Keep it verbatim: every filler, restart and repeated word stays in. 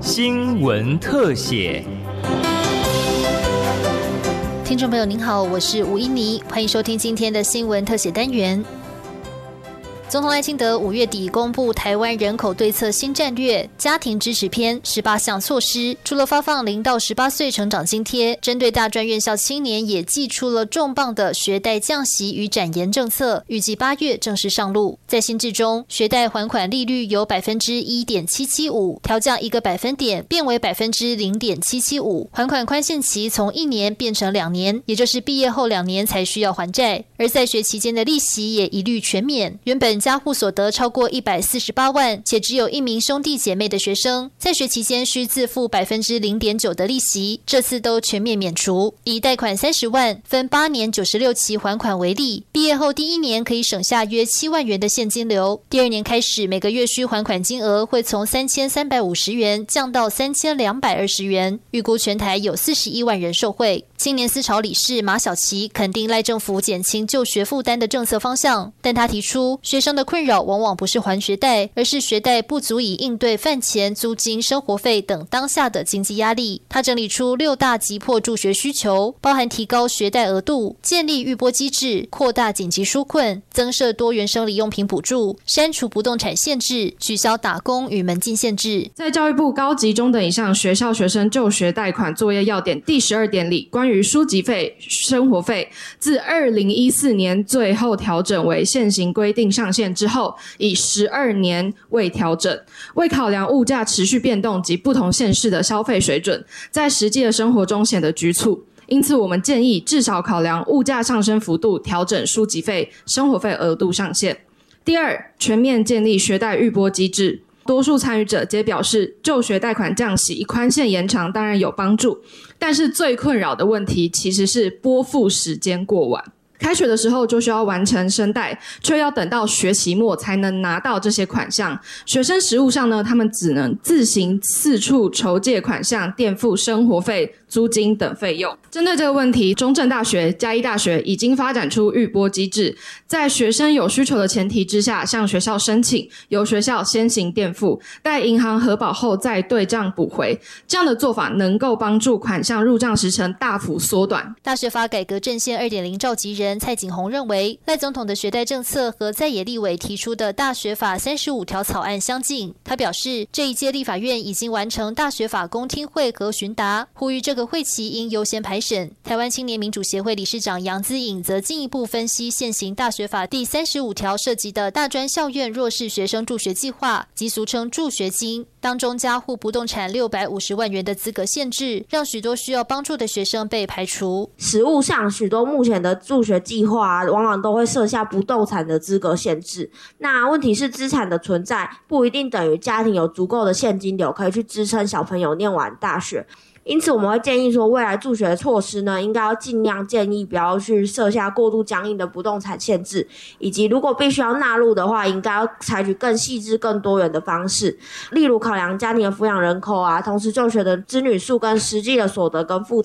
新闻特写。 听众朋友您好，我是吴依妮，欢迎收听今天的新闻特写单元。总统赖清德五月底公布台湾人口对策新战略家庭支持篇十八项措施，除了发放零到十八岁成长津贴，针对大专院校青年也祭出了重磅的学贷降息与展延政策，预计八月正式上路。在新制中，学贷还款利率由百分之一点七七五调降一个百分点，变为百分之零点七七五，还款宽限期从一年变成两年，也就是毕业后两年才需要还债。而在学期间的利息也一律全免，原本家户所得超过一百四十八万，且只有一名兄弟姐妹的学生，在学期间需自付百分之零点九的利息，这次都全面免除。以贷款三十万，分八年九十六期还款为例，毕业后第一年可以省下约七万元的现金流，第二年开始每个月需还款金额会从三千三百五十元降到三千两百二十元，预估全台有四十一万人受惠。青年思潮理事马小琪肯定赖政府减轻就学负担的政策方向，但他提出学生的困扰往往不是还学贷，而是学贷不足以应对饭钱、租金、生活费等当下的经济压力。他整理出六大急迫助学需求，包含提高学贷额度、建立预拨机制、扩大紧急纾困、增设多元生理用品补助、删除不动产限制、取消打工与门禁限制。 在教育部高级中等以上学校学生就学贷款作业要点第十二点里，关于书籍费、生活费，自二零一四年最后调整为现行规定上限之后，以十二年未调整，为考量物价持续变动及不同县市的消费水准，在实际的生活中显得局促。因此我们建议至少考量物价上升幅度，调整书籍费、生活费额度上限。第二，全面建立学贷预拨机制。多数参与者皆表示，就学贷款降息、宽限延长当然有帮助，但是最困扰的问题其实是拨付时间过晚。开学的时候就需要完成申贷，却要等到学期末才能拿到这些款项。学生实务上呢，他们只能自行四处筹借款项，垫付生活费、租金等费用。针对这个问题，中正大学、嘉义大学已经发展出预拨机制，在学生有需求的前提之下，向学校申请，由学校先行垫付，待银行核保后再对账补回。这样的做法能够帮助款项入账时程大幅缩短。 大学法改革阵线 二点零 召集人蔡景宏认为，赖总统的学贷政策和在野立委提出的大学法三十五条草案相近。他表示，这一届立法院已经完成大学法公听会和询答，呼吁这个会期应优先排审。台湾青年民主协会理事长杨姿颖则进一步分析现行大学法第三十五条涉及的大专校院弱势学生助学计划，即俗称助学金，当中加户不动产六百五十万元的资格限制，让许多需要帮助的学生被排除。 实务上，许多目前的助学计划、啊、往往都会设下不动产的资格限制。那问题是，资产的存在不一定等于家庭有足够的现金流可以去支撑小朋友念完大学。因此我们会建议说，未来助学的措施呢，应该要尽量建议不要去设下过度僵硬的不动产限制，以及如果必须要纳入的话，应该要采取更细致更多元的方式，例如考量家庭的抚养人口啊，同时就学的子女数跟实际的所得跟负